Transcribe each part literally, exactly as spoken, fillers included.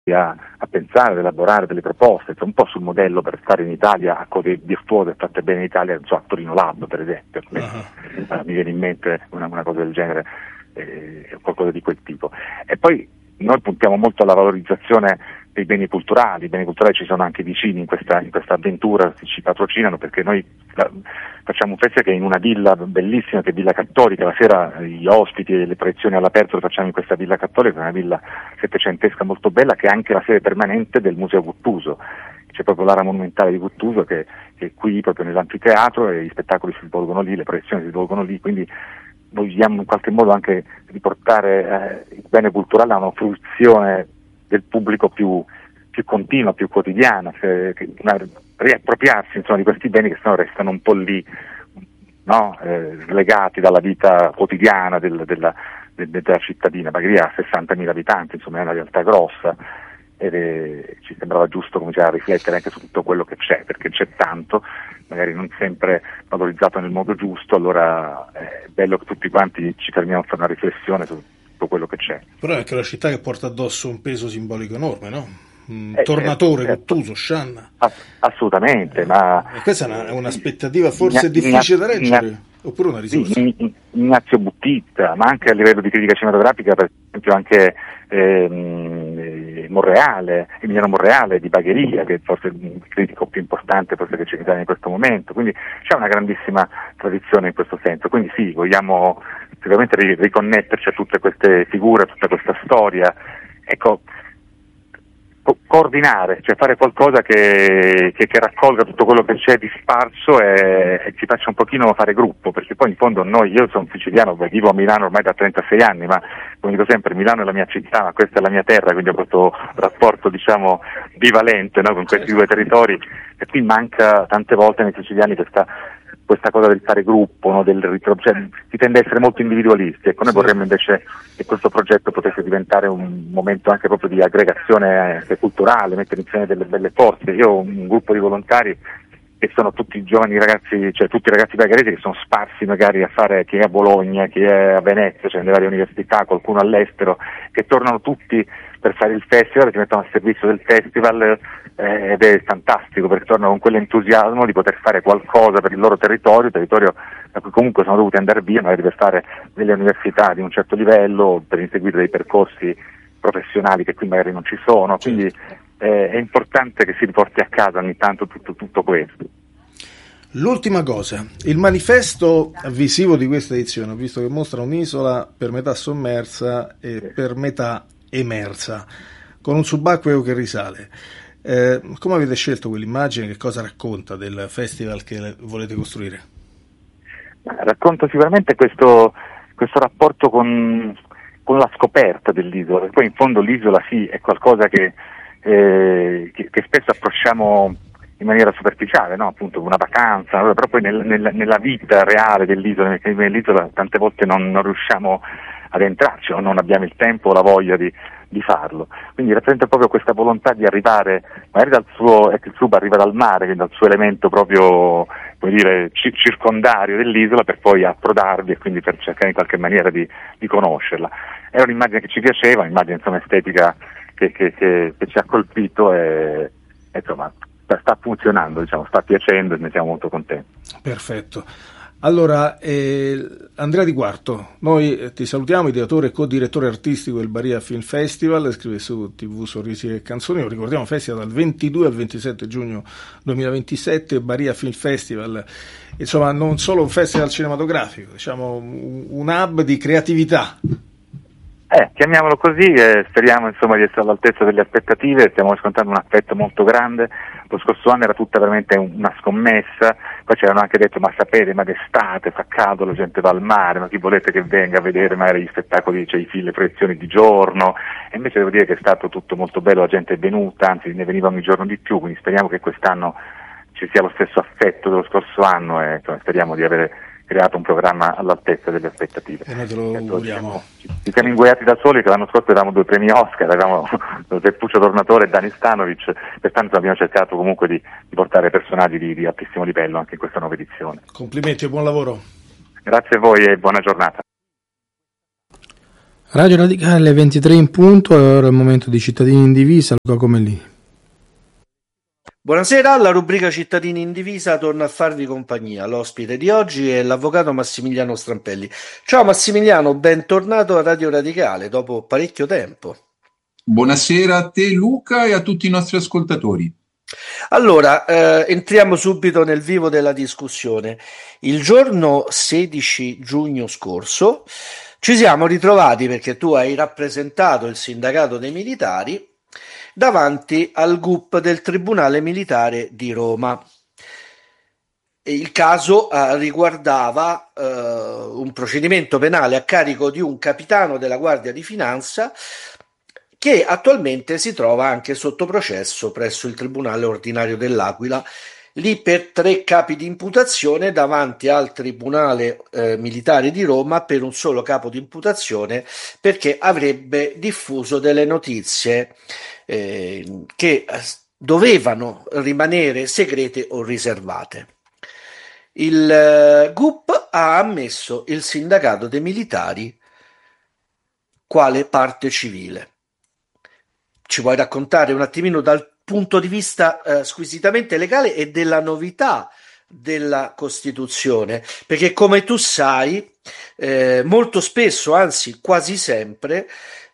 A, a pensare, ad elaborare delle proposte, cioè un po' sul modello per stare in Italia a cose virtuose fatte bene in Italia, non so, a Torino Lab per esempio, uh-huh. uh, mi viene in mente una, una cosa del genere, eh, qualcosa di quel tipo. E poi noi puntiamo molto alla valorizzazione dei beni culturali, i beni culturali ci sono anche vicini in questa, in questa avventura, ci patrocinano perché noi la, facciamo un festival che è in una villa bellissima, che è Villa Cattolica, la sera gli ospiti e le proiezioni all'aperto le facciamo in questa Villa Cattolica, una villa settecentesca molto bella che è anche la sede permanente del Museo Guttuso. C'è proprio l'area monumentale di Guttuso che, che è qui proprio nell'anfiteatro e gli spettacoli si svolgono lì, le proiezioni si svolgono lì, quindi vogliamo in qualche modo anche riportare eh, il bene culturale a una fruizione del pubblico più, più continua, più quotidiana, cioè, che, una, riappropriarsi insomma di questi beni che sennò restano un po' lì, no? eh, slegati dalla vita quotidiana del, della, del, della cittadina. Bagheria ha sessantamila abitanti, insomma è una realtà grossa ed è, ci sembrava giusto cominciare a riflettere anche su tutto quello che c'è, perché c'è tanto, magari non sempre valorizzato nel modo giusto, allora è bello che tutti quanti ci fermiamo a fare una riflessione su tutto quello che c'è. Però è anche una città che porta addosso un peso simbolico enorme, no? Un eh, tornatore, certo, Guttuso, Scianna. Ass- assolutamente, eh, ma... E questa è una, un'aspettativa forse Igna- difficile Igna- da reggere, Igna- oppure una risorsa? Sì, Ignazio Buttitta, ma anche a livello di critica cinematografica, per esempio anche ehm, Monreale, Emiliano Monreale di Bagheria, che è forse il critico più importante forse che c'è in Italia in questo momento, quindi c'è una grandissima tradizione in questo senso, quindi sì, vogliamo sicuramente riconnetterci a tutte queste figure, a tutta questa storia, ecco, co- coordinare, cioè fare qualcosa che, che, che raccolga tutto quello che c'è di sparso e, e ci faccia un pochino fare gruppo, perché poi in fondo noi, io sono siciliano, vivo a Milano ormai da trentasei anni, ma come dico sempre, Milano è la mia città, ma questa è la mia terra, quindi ho questo rapporto diciamo bivalente, no, con questi due territori, e qui manca tante volte nei siciliani questa questa cosa del fare gruppo, no, del ritro- cioè, si tende a essere molto individualisti, ecco, noi vorremmo invece che questo progetto potesse diventare un momento anche proprio di aggregazione eh, culturale, mettere insieme delle belle forze. Io ho un gruppo di volontari che sono tutti giovani ragazzi, cioè tutti ragazzi bagheresi che sono sparsi magari a fare, chi è a Bologna, chi è a Venezia, cioè nelle varie università, qualcuno all'estero, che tornano tutti per fare il festival, si mettono a servizio del festival eh, ed è fantastico perché tornano con quell'entusiasmo di poter fare qualcosa per il loro territorio, territorio da cui comunque sono dovuti andare via, magari per fare delle università di un certo livello, per inseguire dei percorsi professionali che qui magari non ci sono, quindi eh, è importante che si riporti a casa ogni tanto tutto, tutto questo. L'ultima cosa, il manifesto visivo di questa edizione, ho visto che mostra un'isola per metà sommersa e per metà emersa, con un subacqueo che risale. Eh, come avete scelto quell'immagine? Che cosa racconta del festival che volete costruire? Racconta sicuramente questo, questo rapporto con, con la scoperta dell'isola. Poi in fondo l'isola sì è qualcosa che, eh, che, che spesso approcciamo in maniera superficiale, no? Appunto una vacanza, però poi nel, nel, nella vita reale dell'isola, nell'isola tante volte non, non riusciamo ad entrarci o non abbiamo il tempo o la voglia di, di farlo. Quindi rappresenta proprio questa volontà di arrivare, magari dal suo, ecco, il sub arriva dal mare, quindi dal suo elemento proprio, come dire, ci, circondario dell'isola per poi approdarvi e quindi per cercare in qualche maniera di, di conoscerla. Era un'immagine che ci piaceva, un'immagine insomma estetica che, che, che, che ci ha colpito e, e insomma sta funzionando, diciamo, sta piacendo e ne siamo molto contenti. Perfetto. Allora, eh, Andrea Di Quarto, noi eh, ti salutiamo, ideatore e co-direttore artistico del Baria Film Festival, scrive su tivù Sorrisi e Canzoni, lo ricordiamo, festival dal ventidue al ventisette giugno duemilaventisette, Baria Film Festival, insomma non solo un festival cinematografico, diciamo un, un hub di creatività. Eh, chiamiamolo così, eh, speriamo insomma di essere all'altezza delle aspettative, stiamo scontando un affetto molto grande, lo scorso anno era tutta veramente una scommessa, poi ci avevano anche detto ma sapete, ma d'estate fa caldo, la gente va al mare, ma chi volete che venga a vedere magari gli spettacoli, cioè i film, le proiezioni di giorno, e invece devo dire che è stato tutto molto bello, la gente è venuta, anzi ne veniva ogni giorno di più, quindi speriamo che quest'anno ci sia lo stesso affetto dello scorso anno e insomma, speriamo di avere creato un programma all'altezza delle aspettative. E noi te lo auguriamo. Ci, ci siamo ingoiati da soli, che l'anno scorso avevamo due premi Oscar, avevamo Peppuccio Tornatore e Dani Stanovic, pertanto abbiamo cercato comunque di, di portare personaggi di, di altissimo livello anche in questa nuova edizione. Complimenti e buon lavoro. Grazie a voi e buona giornata. Radio Radicale ventitré in punto, e ora è il momento di Cittadini in Divisa, Luca Comellini. Buonasera, la rubrica Cittadini in Divisa torna a farvi compagnia. L'ospite di oggi è l'avvocato Massimiliano Strampelli. Ciao Massimiliano, bentornato a Radio Radicale dopo parecchio tempo. Buonasera a te Luca e a tutti i nostri ascoltatori. Allora, eh, entriamo subito nel vivo della discussione. Il giorno sedici giugno scorso ci siamo ritrovati, perché tu hai rappresentato il sindacato dei militari, davanti al G U P del Tribunale Militare di Roma. E il caso eh, riguardava eh, un procedimento penale a carico di un capitano della Guardia di Finanza che attualmente si trova anche sotto processo presso il Tribunale Ordinario dell'Aquila, lì per tre capi di imputazione davanti al Tribunale eh, Militare di Roma per un solo capo di imputazione, perché avrebbe diffuso delle notizie eh, che dovevano rimanere segrete o riservate. Il eh, G U P ha ammesso il sindacato dei militari quale parte civile. Ci vuoi raccontare un attimino dal punto di vista eh, squisitamente legale e della novità della Costituzione? Perché come tu sai, eh, molto spesso, anzi quasi sempre,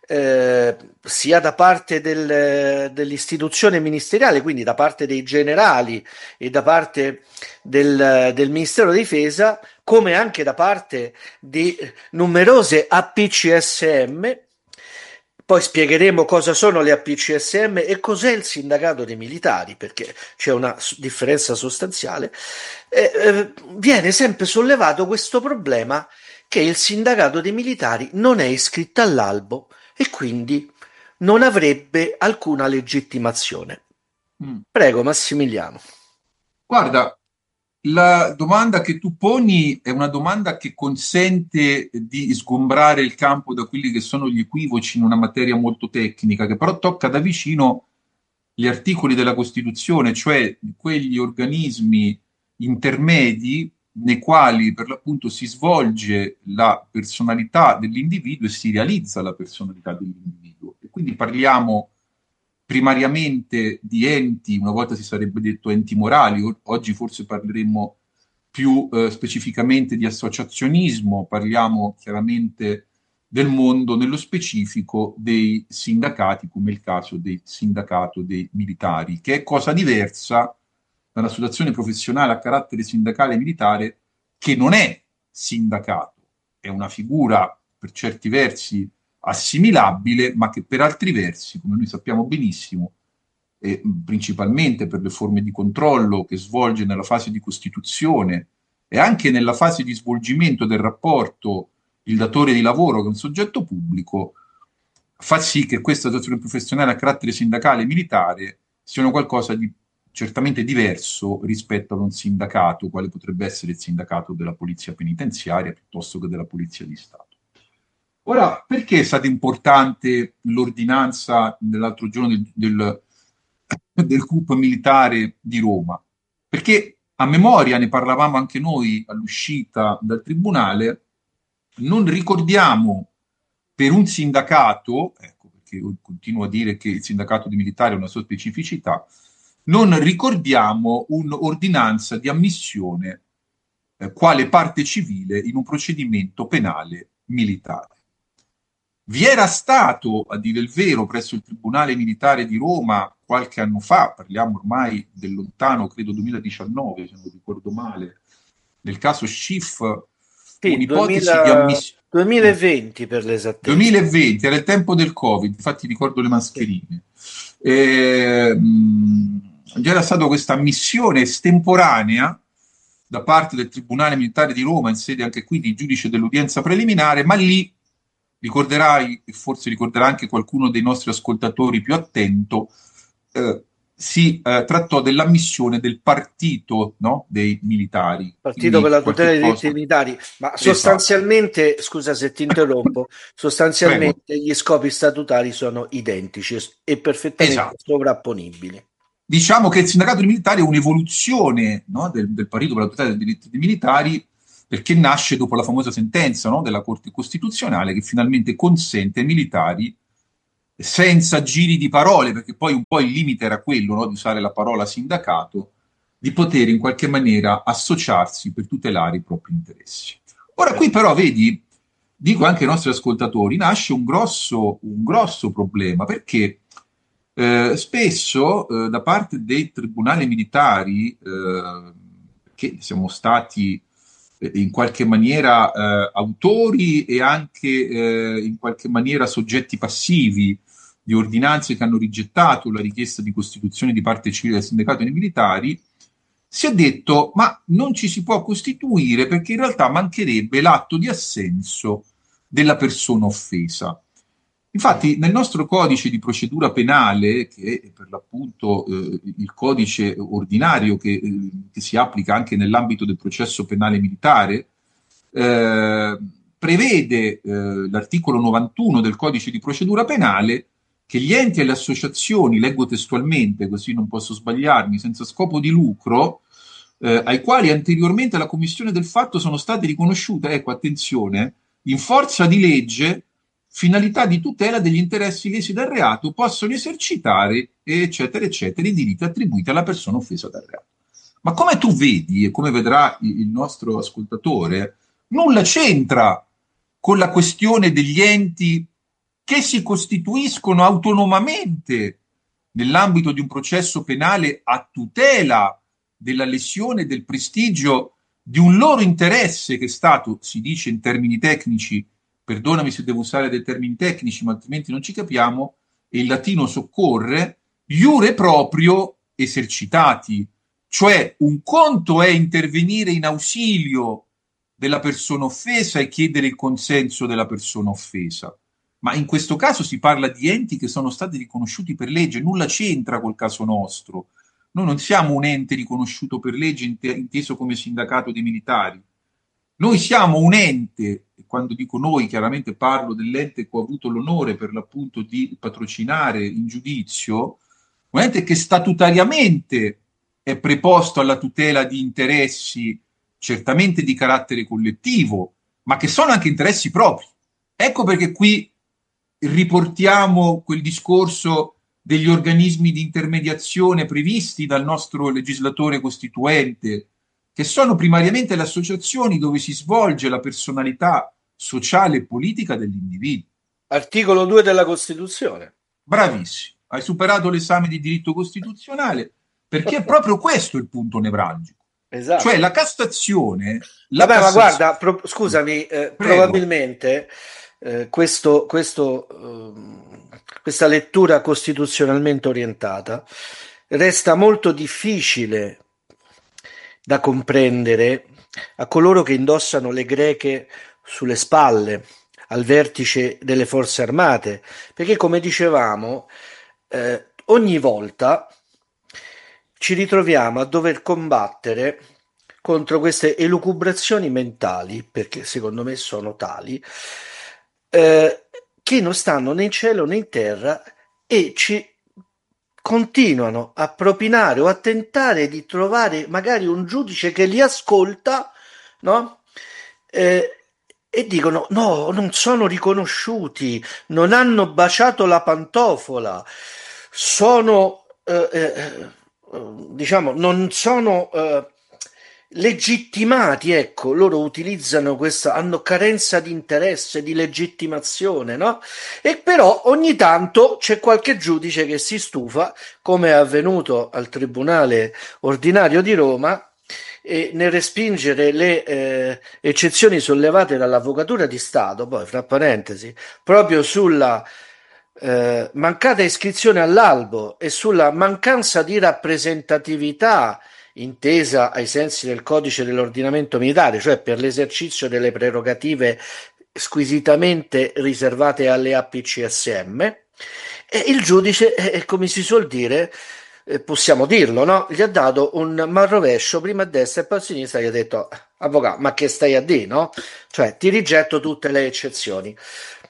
eh, sia da parte del, dell'istituzione ministeriale, quindi da parte dei generali e da parte del, del Ministero della Difesa, come anche da parte di numerose A P C S M. Poi spiegheremo cosa sono le A P C S M e cos'è il sindacato dei militari, perché c'è una differenza sostanziale. Eh, eh, viene sempre sollevato questo problema che il sindacato dei militari non è iscritto all'albo e quindi non avrebbe alcuna legittimazione. Mm. Prego Massimiliano. Guarda, la domanda che tu poni è una domanda che consente di sgombrare il campo da quelli che sono gli equivoci in una materia molto tecnica, che però tocca da vicino gli articoli della Costituzione, cioè quegli organismi intermedi nei quali per l'appunto si svolge la personalità dell'individuo e si realizza la personalità dell'individuo. E quindi parliamo primariamente di enti, una volta si sarebbe detto enti morali, oggi forse parleremo più eh, specificamente di associazionismo, parliamo chiaramente del mondo, nello specifico dei sindacati, come il caso del sindacato dei militari, che è cosa diversa dall'associazione professionale a carattere sindacale militare, che non è sindacato, è una figura per certi versi assimilabile, ma che per altri versi, come noi sappiamo benissimo, e principalmente per le forme di controllo che svolge nella fase di costituzione e anche nella fase di svolgimento del rapporto il datore di lavoro che è un soggetto pubblico, fa sì che questa associazione professionale a carattere sindacale militare sia qualcosa di certamente diverso rispetto ad un sindacato, quale potrebbe essere il sindacato della polizia penitenziaria piuttosto che della polizia di Stato. Ora, perché è stata importante l'ordinanza dell'altro giorno del, del, del G U P militare di Roma? Perché a memoria, ne parlavamo anche noi all'uscita dal tribunale, non ricordiamo per un sindacato, ecco perché io continuo a dire che il sindacato di militari ha una sua specificità, non ricordiamo un'ordinanza di ammissione eh, quale parte civile in un procedimento penale militare. Vi era stato, a dire il vero, presso il Tribunale Militare di Roma qualche anno fa, parliamo ormai del lontano, credo duemiladiciannove, se non ricordo male, nel caso Schiff, sì, un'ipotesi duemila, di ammissione. duemilaventi per l'esattezza. duemilaventi, era il tempo del Covid, infatti ricordo le mascherine. Sì. E, mh, era stata questa ammissione estemporanea da parte del Tribunale Militare di Roma, in sede anche qui di giudice dell'udienza preliminare, ma lì ricorderai, e forse ricorderà anche qualcuno dei nostri ascoltatori più attento, eh, si eh, trattò dell'ammissione del partito, no, dei militari. Partito per la tutela dei diritti militari, ma esatto. Sostanzialmente, scusa se ti interrompo, sostanzialmente Prego. Gli scopi statutari sono identici e perfettamente esatto. sovrapponibili. Diciamo che il sindacato dei militari è un'evoluzione, no, del, del partito per la tutela dei diritti dei militari, perché nasce dopo la famosa sentenza, no, della Corte Costituzionale che finalmente consente ai militari, senza giri di parole, perché poi un po' il limite era quello, no, di usare la parola sindacato, di poter in qualche maniera associarsi per tutelare i propri interessi. Ora qui però vedi, dico anche ai nostri ascoltatori, nasce un grosso, un grosso problema, perché eh, spesso eh, da parte dei tribunali militari, eh, che siamo stati eh, in qualche maniera eh, autori e anche eh, in qualche maniera soggetti passivi di ordinanze che hanno rigettato la richiesta di costituzione di parte civile del sindacato dei militari, si è detto ma non ci si può costituire perché in realtà mancherebbe l'atto di assenso della persona offesa. Infatti nel nostro codice di procedura penale, che è per l'appunto eh, il codice ordinario che, eh, che si applica anche nell'ambito del processo penale militare, eh, prevede eh, l'articolo novantuno del codice di procedura penale che gli enti e le associazioni, leggo testualmente così non posso sbagliarmi, senza scopo di lucro, eh, ai quali anteriormente alla commissione del fatto sono state riconosciute, ecco attenzione, in forza di legge, finalità di tutela degli interessi lesi dal reato, possono esercitare, eccetera, eccetera, i diritti attribuiti alla persona offesa dal reato. Ma come tu vedi, e come vedrà il nostro ascoltatore, nulla c'entra con la questione degli enti che si costituiscono autonomamente nell'ambito di un processo penale a tutela della lesione del prestigio di un loro interesse che è stato, si dice in termini tecnici, perdonami se devo usare dei termini tecnici, ma altrimenti non ci capiamo, e il latino soccorre, iure proprio esercitati. Cioè un conto è intervenire in ausilio della persona offesa e chiedere il consenso della persona offesa. Ma in questo caso si parla di enti che sono stati riconosciuti per legge, nulla c'entra col caso nostro. Noi non siamo un ente riconosciuto per legge inteso come sindacato dei militari. Noi siamo un ente, e quando dico noi chiaramente parlo dell'ente che ho avuto l'onore per l'appunto di patrocinare in giudizio, un ente che statutariamente è preposto alla tutela di interessi certamente di carattere collettivo, ma che sono anche interessi propri. Ecco perché qui riportiamo quel discorso degli organismi di intermediazione previsti dal nostro legislatore costituente, che sono primariamente le associazioni dove si svolge la personalità sociale e politica dell'individuo. Articolo due della Costituzione. Bravissimo, hai superato l'esame di diritto costituzionale, perché è proprio questo il punto nevralgico. Esatto. Cioè la Cassazione... La Vabbè, Cassazione... ma guarda, pro- scusami, eh, probabilmente eh, questo, questo, eh, questa lettura costituzionalmente orientata resta molto difficile da comprendere a coloro che indossano le greche sulle spalle, al vertice delle forze armate, perché come dicevamo, eh, ogni volta ci ritroviamo a dover combattere contro queste elucubrazioni mentali, perché secondo me sono tali, eh, che non stanno né in cielo né in terra e ci continuano a propinare o a tentare di trovare magari un giudice che li ascolta, no? Eh, e dicono no, non sono riconosciuti, non hanno baciato la pantofola, sono eh, eh, diciamo non sono eh, legittimati, ecco, loro utilizzano questa, hanno carenza di interesse, di legittimazione, no? E però ogni tanto c'è qualche giudice che si stufa, come è avvenuto al Tribunale Ordinario di Roma, e nel respingere le eh, eccezioni sollevate dall'Avvocatura di Stato, poi fra parentesi, proprio sulla eh, mancata iscrizione all'albo e sulla mancanza di rappresentatività intesa ai sensi del codice dell'ordinamento militare, cioè per l'esercizio delle prerogative squisitamente riservate alle A P C S M, e il giudice, eh, come si suol dire, eh, possiamo dirlo, no? Gli ha dato un malrovescio prima a destra e poi a sinistra, gli ha detto: avvocato, ma che stai a dire, no? Cioè ti rigetto tutte le eccezioni.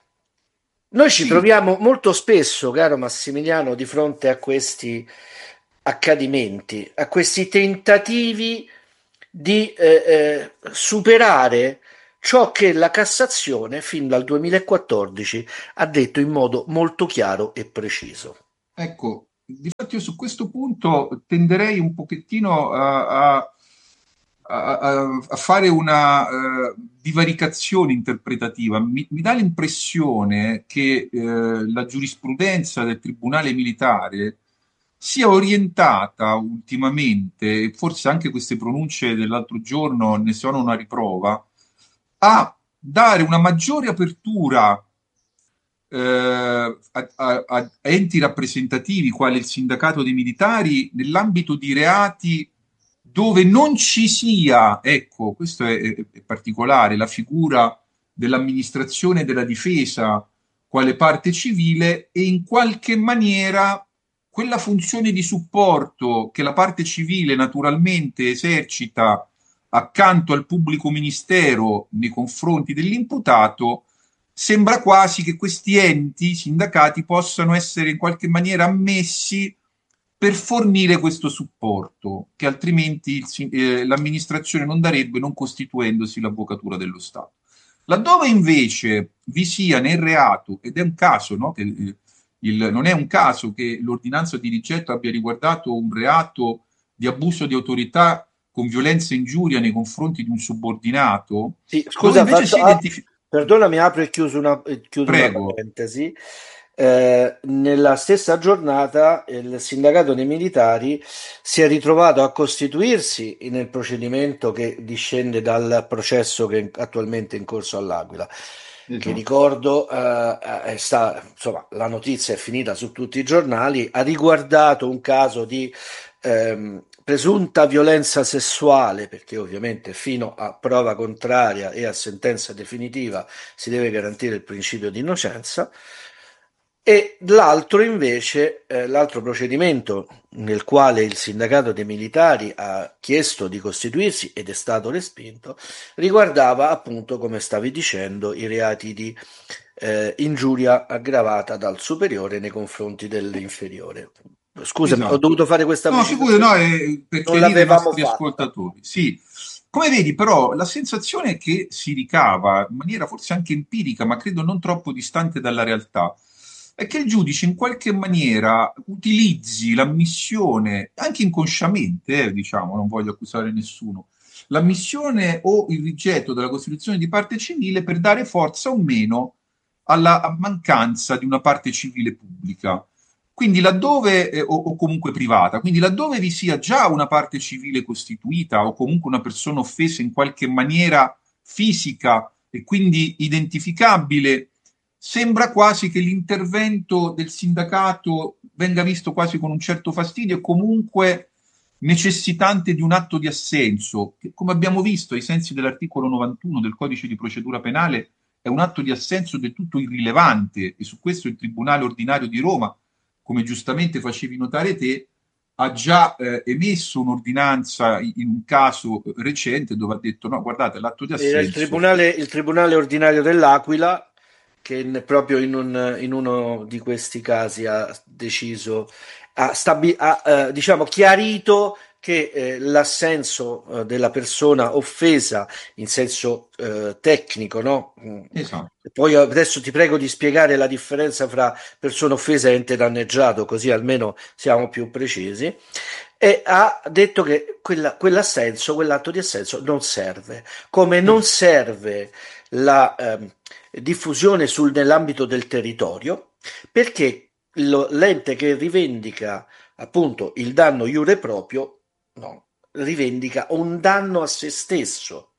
Noi ci Sì. troviamo molto spesso, caro Massimiliano, di fronte a questi accadimenti, a questi tentativi di eh, eh, superare ciò che la Cassazione fin dal duemilaquattordici ha detto in modo molto chiaro e preciso. Ecco, difatti io su questo punto tenderei un pochettino a, a- a- a fare una eh, divaricazione interpretativa. Mi, mi dà l'impressione che eh, la giurisprudenza del Tribunale Militare sia orientata ultimamente, e forse anche queste pronunce dell'altro giorno ne sono una riprova, a dare una maggiore apertura eh, a, a- a enti rappresentativi, quali il sindacato dei militari, nell'ambito di reati dove non ci sia, ecco, questo è, è- è particolare, la figura dell'amministrazione della difesa quale parte civile e in qualche maniera quella funzione di supporto che la parte civile naturalmente esercita accanto al pubblico ministero nei confronti dell'imputato, sembra quasi che questi enti, sindacati, possano essere in qualche maniera ammessi per fornire questo supporto, che altrimenti il, eh, l'amministrazione non darebbe, non costituendosi l'avvocatura dello Stato. Laddove invece vi sia nel reato, ed è un caso, no, che, eh, il, non è un caso che l'ordinanza di rigetto abbia riguardato un reato di abuso di autorità con violenza e ingiuria nei confronti di un subordinato, Sì, dove scusa, invece faccio, si ah, identifica... perdonami, apro e chiuso una, eh, chiudo una Prego. parentesi. Eh, nella stessa giornata il sindacato dei militari si è ritrovato a costituirsi nel procedimento che discende dal processo che è attualmente in corso all'Aquila, che Esatto. ricordo, eh, è sta, insomma, la notizia è finita su tutti i giornali, ha riguardato un caso di ehm, presunta violenza sessuale, perché ovviamente fino a prova contraria e a sentenza definitiva si deve garantire il principio di innocenza, e l'altro invece, eh, l'altro procedimento nel quale il sindacato dei militari ha chiesto di costituirsi ed è stato respinto, riguardava appunto, come stavi dicendo, i reati di eh, ingiuria aggravata dal superiore nei confronti dell'inferiore. Scusami, ho Esatto. dovuto fare questa No, figurati, precisazione, no, è per non chiarire ai l'avevamo nostri fatta. ascoltatori. Sì. Come vedi, però, la sensazione che si ricava in maniera forse anche empirica, ma credo non troppo distante dalla realtà, è che il giudice in qualche maniera utilizzi l'ammissione, anche inconsciamente, eh, diciamo, non voglio accusare nessuno, l'ammissione o il rigetto della costituzione di parte civile per dare forza o meno alla mancanza di una parte civile pubblica. Quindi laddove, eh, o, o comunque privata, quindi laddove vi sia già una parte civile costituita o comunque una persona offesa in qualche maniera fisica e quindi identificabile, sembra quasi che l'intervento del sindacato venga visto quasi con un certo fastidio e comunque necessitante di un atto di assenso, che come abbiamo visto ai sensi dell'articolo novantuno del Codice di procedura penale è un atto di assenso del tutto irrilevante e su questo il Tribunale ordinario di Roma, come giustamente facevi notare te, ha già eh, emesso un'ordinanza in un caso recente dove ha detto no, guardate, l'atto di Era il assenso. tribunale, il tribunale ordinario dell'Aquila che ne- proprio in, un- in uno di questi casi ha deciso, ha, stabi- ha, eh, diciamo, chiarito che eh, l'assenso eh, della persona offesa in senso eh, tecnico, no? Mm. Esatto. Poi adesso ti prego di spiegare la differenza fra persona offesa e ente danneggiato, così almeno siamo più precisi. E ha detto che quella, quell'assenso, quell'atto di assenso non serve, come non Esatto. serve la ehm, diffusione sul, nell'ambito del territorio, perché lo, l'ente che rivendica appunto il danno iure proprio, no, rivendica un danno a se stesso,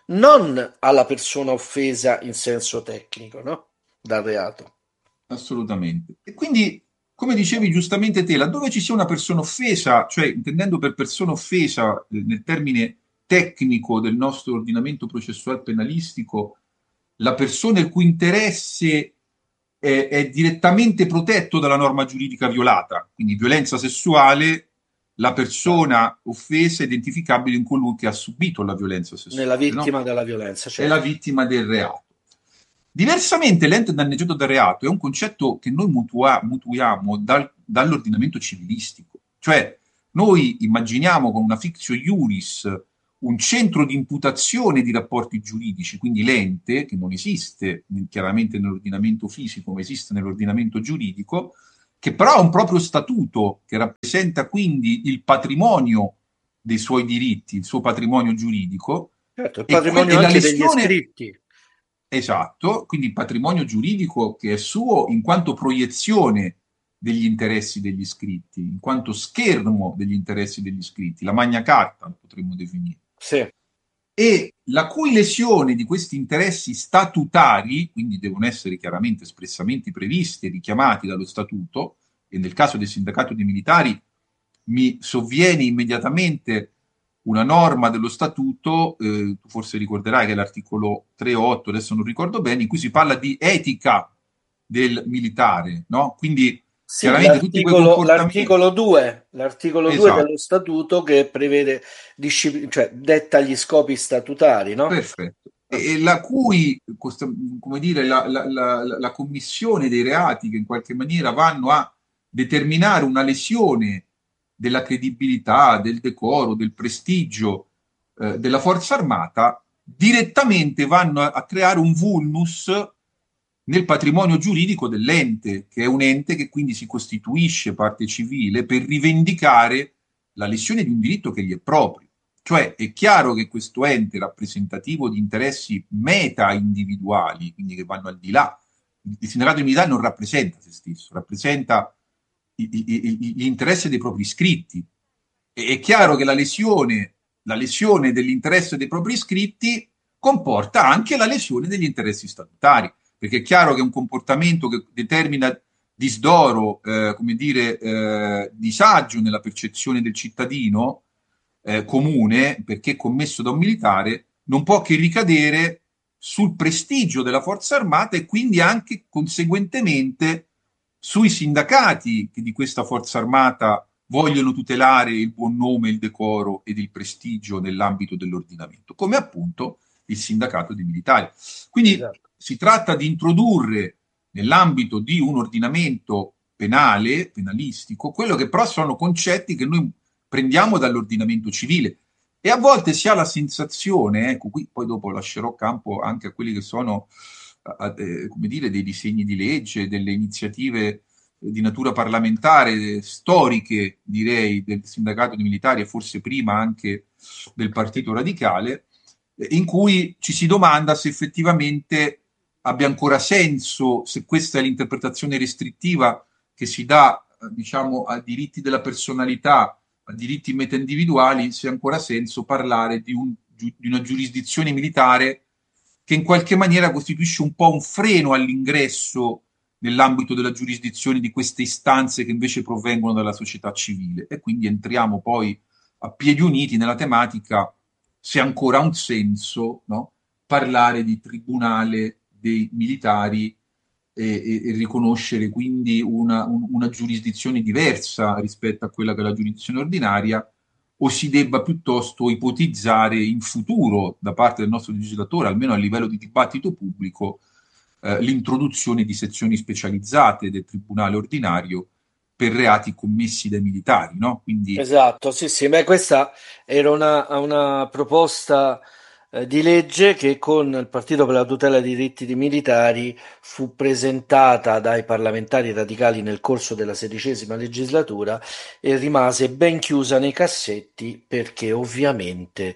non alla persona offesa in senso tecnico, no? Dal reato. Assolutamente. E quindi, come dicevi giustamente te, laddove ci sia una persona offesa, cioè intendendo per persona offesa eh, nel termine tecnico del nostro ordinamento processuale penalistico, la persona il cui interesse è, è direttamente protetto dalla norma giuridica violata, quindi violenza sessuale, la persona offesa è identificabile in colui che ha subito la violenza Nella sessuale, no? vittima della violenza, È la certo. vittima del reato. Diversamente, l'ente danneggiato dal reato è un concetto che noi mutua- mutuiamo dal- dall'ordinamento civilistico, cioè noi immaginiamo con una fictio iuris un centro di imputazione di rapporti giuridici, quindi l'ente, che non esiste chiaramente nell'ordinamento fisico, ma esiste nell'ordinamento giuridico, che però ha un proprio statuto, che rappresenta quindi il patrimonio dei suoi diritti, il suo patrimonio giuridico, Certo, il e, que- patrimonio e la anche degli lesione, iscritti. esatto, quindi il patrimonio giuridico che è suo in quanto proiezione degli interessi degli iscritti, in quanto schermo degli interessi degli iscritti, la Magna Carta lo potremmo definire, Sì, e la cui lesione di questi interessi statutari, quindi devono essere chiaramente espressamente previsti e richiamati dallo statuto, e nel caso del sindacato dei militari mi sovviene immediatamente una norma dello statuto, eh, tu forse ricorderai che è l'articolo tre o otto, adesso non ricordo bene, in cui si parla di etica del militare, no? Quindi sì, chiaramente tutti quei l'articolo comportamenti, l'articolo due, l'articolo due esatto, dello statuto che prevede, discipli- cioè detta gli scopi statutari, no? perfetto. Ah, E, e la cui, costa- come dire, la, la- la- la- la commissione dei reati che in qualche maniera vanno a determinare una lesione della credibilità, del decoro, del prestigio eh, della forza armata, direttamente vanno a, a creare un vulnus nel patrimonio giuridico dell'ente, che è un ente che quindi si costituisce parte civile per rivendicare la lesione di un diritto che gli è proprio. Cioè è chiaro che questo ente rappresentativo di interessi meta individuali, quindi che vanno al di là, il sindacato di militare non rappresenta se stesso, rappresenta i- i- i- gli interessi dei propri iscritti. E è chiaro che la lesione, la lesione dell'interesse dei propri iscritti comporta anche la lesione degli interessi statutari, perché è chiaro che un comportamento che determina disdoro, eh, come dire, eh, disagio nella percezione del cittadino eh, comune, perché commesso da un militare, non può che ricadere sul prestigio della forza armata e quindi anche conseguentemente sui sindacati che di questa forza armata vogliono tutelare il buon nome, il decoro ed il prestigio nell'ambito dell'ordinamento, come appunto il sindacato dei militari. Quindi esatto. si tratta di introdurre nell'ambito di un ordinamento penale, penalistico, quello che però sono concetti che noi prendiamo dall'ordinamento civile. E a volte si ha la sensazione, ecco, qui poi dopo lascerò campo anche a quelli che sono, eh, come dire, dei disegni di legge, delle iniziative di natura parlamentare, storiche, direi, del sindacato di militari e forse prima anche del Partito Radicale, in cui ci si domanda se effettivamente abbia ancora senso, se questa è l'interpretazione restrittiva che si dà, diciamo, a diritti della personalità, a diritti meta-individuali, se ha ancora senso parlare di, un, di una giurisdizione militare che in qualche maniera costituisce un po' un freno all'ingresso nell'ambito della giurisdizione di queste istanze che invece provengono dalla società civile. E quindi entriamo poi a piedi uniti nella tematica se ancora ha un senso, no, parlare di tribunale dei militari e, e, e riconoscere quindi una, un, una giurisdizione diversa rispetto a quella che è la giurisdizione ordinaria, o si debba piuttosto ipotizzare in futuro da parte del nostro legislatore, almeno a livello di dibattito pubblico, eh, l'introduzione di sezioni specializzate del tribunale ordinario per reati commessi dai militari, no? Quindi Esatto, sì, sì, ma questa era una, una proposta eh, di legge che con il Partito per la tutela dei diritti dei militari fu presentata dai parlamentari radicali nel corso della sedicesima legislatura e rimase ben chiusa nei cassetti perché ovviamente,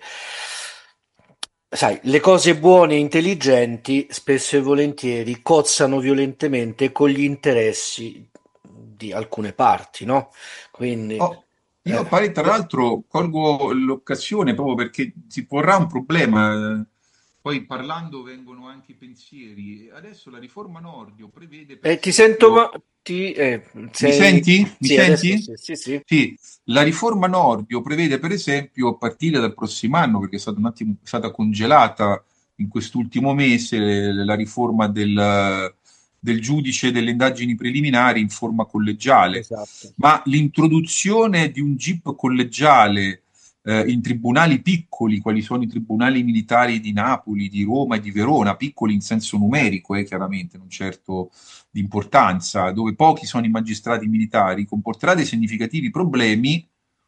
sai, le cose buone e intelligenti spesso e volentieri cozzano violentemente con gli interessi di alcune parti, no? Quindi, oh, eh, io pare, tra l'altro colgo l'occasione proprio perché si porrà un problema. eh, Poi parlando vengono anche i pensieri. Adesso la riforma Nordio prevede per eh, ti sento, esempio. ma ti, eh, Mi sei... senti? Mi Sì, adesso senti? sì, sì, sì. Sì, la riforma Nordio prevede per esempio a partire dal prossimo anno, perché è stata un attimo è stata congelata in quest'ultimo mese, la riforma del, del giudice delle indagini preliminari in forma collegiale, Esatto. ma l'introduzione di un G I P collegiale eh, in tribunali piccoli, quali sono i tribunali militari di Napoli, di Roma e di Verona, piccoli in senso numerico, eh, chiaramente, non certo di importanza, dove pochi sono i magistrati militari, comporterà dei significativi problemi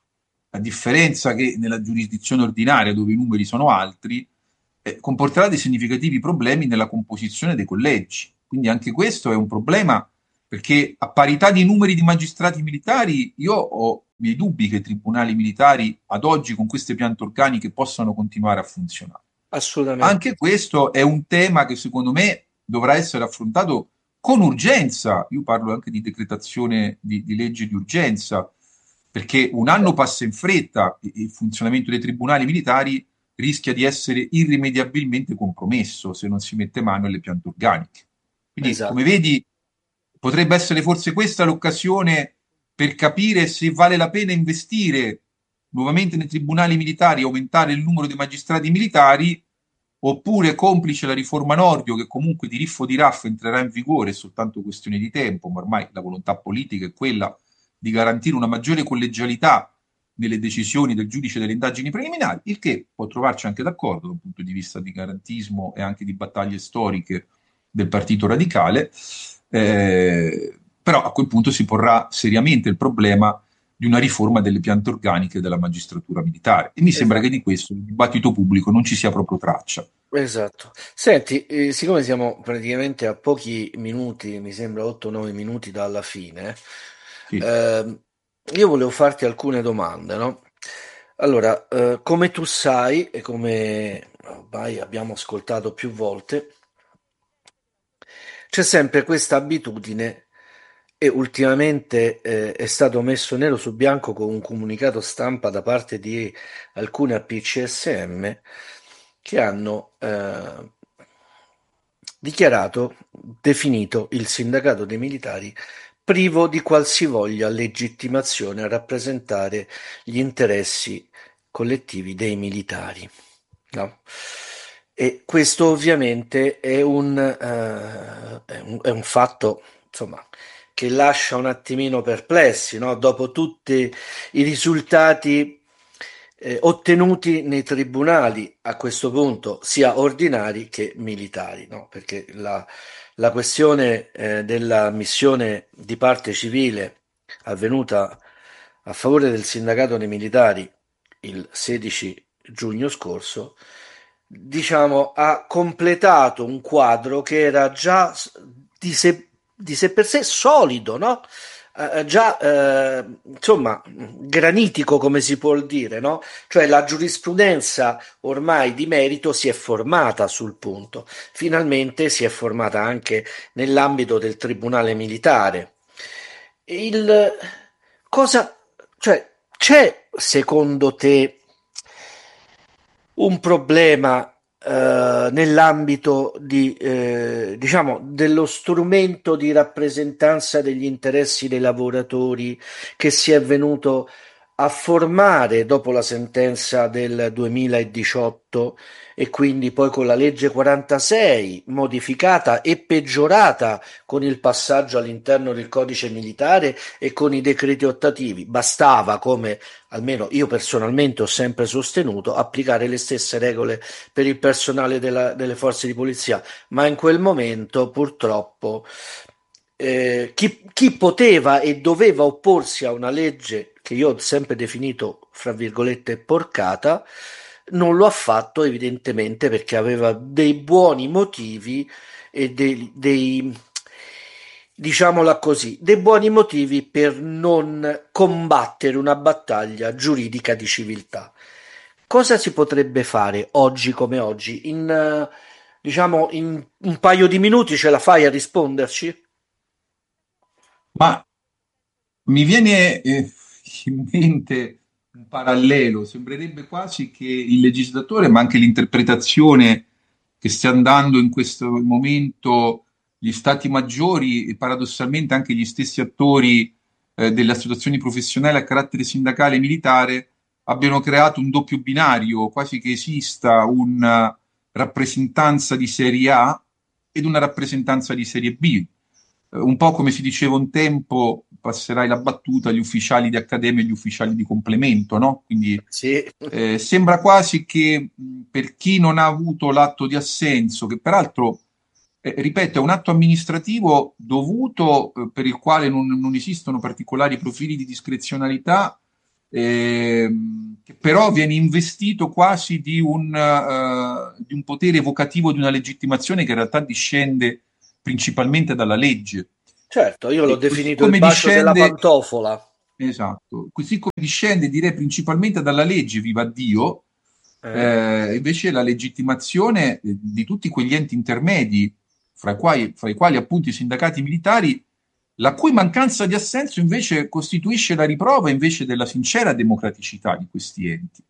a differenza che nella giurisdizione ordinaria, dove i numeri sono altri, eh, comporterà dei significativi problemi nella composizione dei collegi. Quindi anche questo è un problema, perché a parità di numeri di magistrati militari, io ho i miei dubbi che i tribunali militari ad oggi con queste piante organiche possano continuare a funzionare. Assolutamente. Anche questo è un tema che secondo me dovrà essere affrontato con urgenza. Io parlo anche di decretazione di, di legge di urgenza, perché un anno passa in fretta e il funzionamento dei tribunali militari rischia di essere irrimediabilmente compromesso se non si mette mano alle piante organiche. Quindi, Esatto. come vedi, potrebbe essere forse questa l'occasione per capire se vale la pena investire nuovamente nei tribunali militari e aumentare il numero dei magistrati militari, oppure, complice la riforma Nordio, che comunque di riffo di raff entrerà in vigore, è soltanto questione di tempo, ma ormai la volontà politica è quella di garantire una maggiore collegialità nelle decisioni del giudice delle indagini preliminari, il che può trovarci anche d'accordo da un punto di vista di garantismo e anche di battaglie storiche del Partito Radicale, eh, però a quel punto si porrà seriamente il problema di una riforma delle piante organiche della magistratura militare. E mi sembra Esatto. che di questo nel dibattito pubblico non ci sia proprio traccia. Esatto. Senti, eh, siccome siamo praticamente a pochi minuti, mi sembra otto nove minuti dalla fine, Sì. eh, io volevo farti alcune domande, no? Allora, eh, come tu sai e come ormai abbiamo ascoltato più volte, c'è sempre questa abitudine e ultimamente eh, è stato messo nero su bianco con un comunicato stampa da parte di alcune A P C S M che hanno eh, dichiarato, definito il sindacato dei militari privo di qualsivoglia legittimazione a rappresentare gli interessi collettivi dei militari. No? E questo ovviamente è un, eh, è un, è un fatto, insomma, che lascia un attimino perplessi, no? Dopo tutti i risultati eh, ottenuti nei tribunali a questo punto, sia ordinari che militari, no? Perché la, la questione eh, della missione di parte civile avvenuta a favore del sindacato dei militari il sedici giugno scorso, diciamo, ha completato un quadro che era già di sé, di sé per sé solido, no? Eh, già eh, insomma granitico, come si può dire, no? Cioè la giurisprudenza ormai di merito si è formata sul punto, finalmente si è formata anche nell'ambito del tribunale militare. Il cosa, cioè, c'è secondo te un problema eh, nell'ambito di, eh, diciamo, dello strumento di rappresentanza degli interessi dei lavoratori che si è venuto a formare dopo la sentenza del duemiladiciotto e quindi poi con la legge quarantasei modificata e peggiorata con il passaggio all'interno del codice militare e con i decreti ottativi? Bastava, come almeno io personalmente ho sempre sostenuto, applicare le stesse regole per il personale della, delle forze di polizia, ma in quel momento purtroppo eh, chi, chi poteva e doveva opporsi a una legge che io ho sempre definito, fra virgolette, porcata, non lo ha fatto evidentemente perché aveva dei buoni motivi e dei, dei diciamola così, dei buoni motivi per non combattere una battaglia giuridica di civiltà. Cosa si potrebbe fare oggi come oggi? In, eh, diciamo, in un paio di minuti ce la fai a risponderci? Ma mi viene eh, in mente un parallelo, sembrerebbe quasi che il legislatore, ma anche l'interpretazione che stiano dando in questo momento gli stati maggiori e paradossalmente anche gli stessi attori eh, delle associazioni professionali a carattere sindacale e militare abbiano creato un doppio binario, quasi che esista una rappresentanza di serie A ed una rappresentanza di serie B. Eh, un po' come si diceva un tempo, passerai la battuta, gli ufficiali di accademia e gli ufficiali di complemento, no? Quindi Sì, eh, sembra quasi che mh, per chi non ha avuto l'atto di assenso, che peraltro, eh, ripeto, è un atto amministrativo dovuto, eh, per il quale non, non esistono particolari profili di discrezionalità, ehm, che però viene investito quasi di un, eh, di un potere evocativo di una legittimazione che in realtà discende principalmente dalla legge. Certo, io l'ho E così definito il come bacio della discende, pantofola. esatto, così come discende, direi principalmente dalla legge, viva Dio, Eh? eh, invece la legittimazione eh, di tutti quegli enti intermedi, fra i quali, fra i quali appunto i sindacati militari, la cui mancanza di assenso invece costituisce la riprova invece della sincera democraticità di questi enti.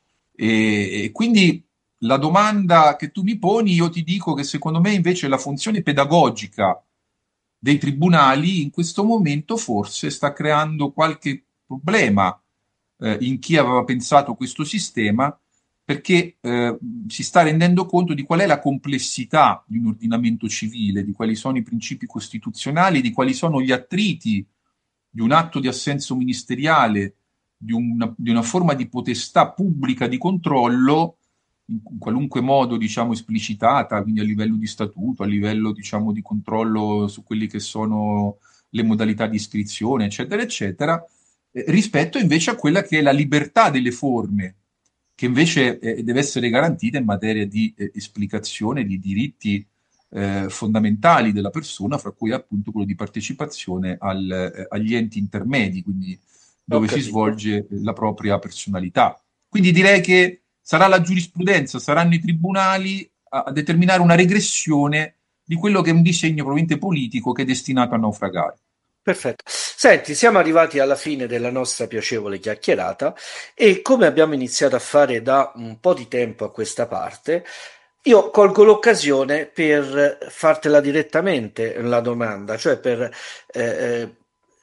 E, e quindi la domanda che tu mi poni, io ti dico che secondo me invece la funzione pedagogica dei tribunali in questo momento forse sta creando qualche problema eh, in chi aveva pensato questo sistema, perché eh, si sta rendendo conto di qual è la complessità di un ordinamento civile, di quali sono i principi costituzionali, di quali sono gli attriti di un atto di assenso ministeriale, di una, di una forma di potestà pubblica di controllo in qualunque modo, diciamo, esplicitata, quindi a livello di statuto, a livello, diciamo, di controllo su quelli che sono le modalità di iscrizione, eccetera, eccetera, eh, rispetto invece a quella che è la libertà delle forme, che invece eh, deve essere garantita in materia di eh, esplicazione di diritti eh, fondamentali della persona, fra cui appunto quello di partecipazione al, eh, agli enti intermedi, quindi Ho dove si capito. svolge la propria personalità. Quindi direi che sarà la giurisprudenza, saranno i tribunali a, a determinare una regressione di quello che è un disegno probabilmente politico che è destinato a naufragare. Perfetto. Senti, siamo arrivati alla fine della nostra piacevole chiacchierata e come abbiamo iniziato a fare da un po' di tempo a questa parte, io colgo l'occasione per fartela direttamente la domanda, cioè per eh, eh,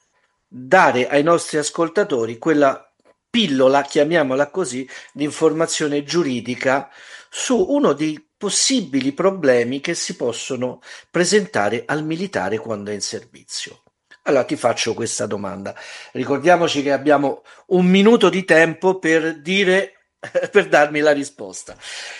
dare ai nostri ascoltatori quella pillola, chiamiamola così, di informazione giuridica su uno dei possibili problemi che si possono presentare al militare quando è in servizio. Allora ti faccio questa domanda. Ricordiamoci che abbiamo un minuto di tempo per dire, per darmi la risposta.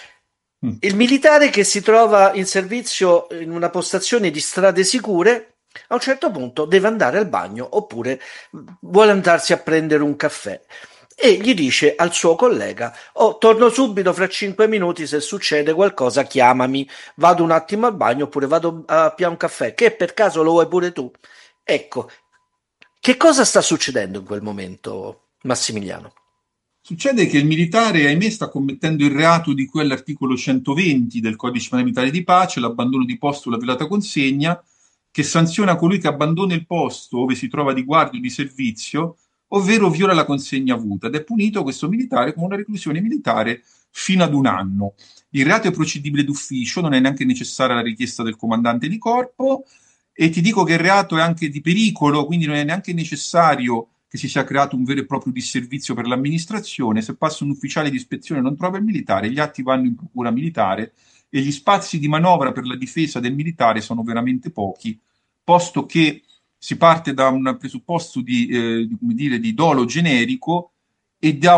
Mm. Il militare che si trova in servizio in una postazione di strade sicure a un certo punto deve andare al bagno oppure vuole andarsi a prendere un caffè e gli dice al suo collega: oh, torno subito fra cinque minuti, se succede qualcosa chiamami, vado un attimo al bagno oppure vado a piare un caffè, che per caso lo vuoi pure tu? Ecco, che cosa sta succedendo in quel momento, Massimiliano? Succede che il militare, ahimè, sta commettendo il reato di cui è l'articolo centoventi del Codice Penale Militare di Pace, l'abbandono di posto o la violata consegna, che sanziona colui che abbandona il posto dove si trova di guardia o di servizio, ovvero viola la consegna avuta, ed è punito questo militare con una reclusione militare fino ad un anno. Il reato è procedibile d'ufficio, non è neanche necessaria la richiesta del comandante di corpo, e ti dico che il reato è anche di pericolo, quindi non è neanche necessario che si sia creato un vero e proprio disservizio per l'amministrazione. Se passa un ufficiale di ispezione e non trova il militare, gli atti vanno in procura militare e gli spazi di manovra per la difesa del militare sono veramente pochi, posto che si parte da un presupposto di, eh, di, come dire, di dolo generico e da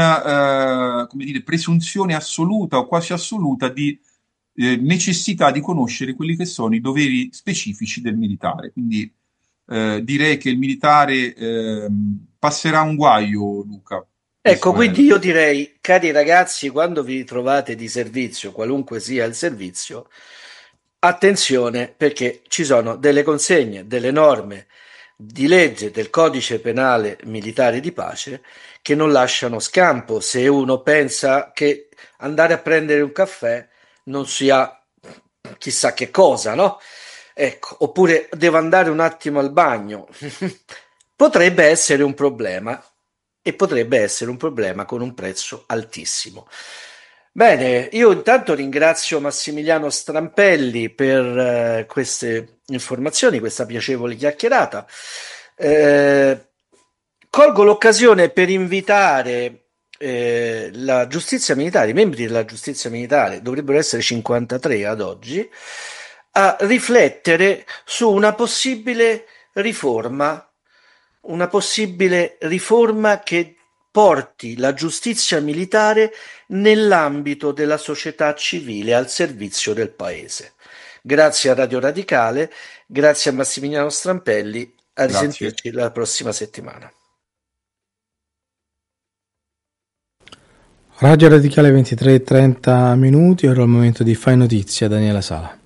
una eh, presunzione assoluta o quasi assoluta di eh, necessità di conoscere quelli che sono i doveri specifici del militare. Quindi eh, direi che il militare eh, passerà un guaio, Luca. Ecco, Questo è. quindi io direi, cari ragazzi, quando vi trovate di servizio, qualunque sia il servizio, attenzione perché ci sono delle consegne, delle norme di legge del codice penale militare di pace che non lasciano scampo se uno pensa che andare a prendere un caffè non sia chissà che cosa, no? Ecco, oppure devo andare un attimo al bagno. Potrebbe essere un problema e potrebbe essere un problema con un prezzo altissimo. Bene, io intanto ringrazio Massimiliano Strampelli per eh, queste informazioni, questa piacevole chiacchierata. Eh, colgo l'occasione per invitare eh, la giustizia militare, i membri della giustizia militare, dovrebbero essere cinquantatré ad oggi, a riflettere su una possibile riforma, una possibile riforma che porti la giustizia militare nell'ambito della società civile al servizio del paese. Grazie a Radio Radicale, grazie a Massimiliano Strampelli, a Grazie. risentirci la prossima settimana. Radio Radicale ventitré e trenta minuti, ora è il momento di Fai Notizia, Daniela Sala.